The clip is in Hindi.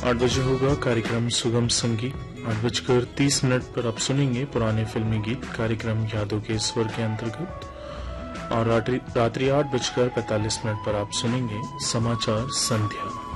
8 बजे होगा कार्यक्रम सुगम संगीत। 8:30 पर आप सुनेंगे पुराने फिल्मी गीत, कार्यक्रम यादों के स्वर के अंतर्गत। और रात्रि 8:45 पर आप सुनेंगे समाचार संध्या।